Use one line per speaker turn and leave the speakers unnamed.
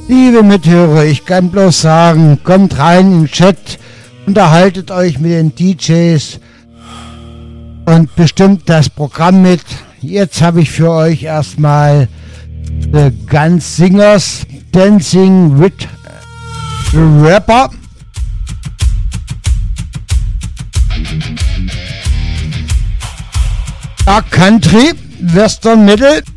Liebe Mithörer, ich kann bloß sagen, kommt rein in den Chat, unterhaltet euch mit den DJs und bestimmt das Programm mit. Jetzt habe ich für euch erstmal The Gunsingers Dancing with the Rapper. Dark Country, Western Metal.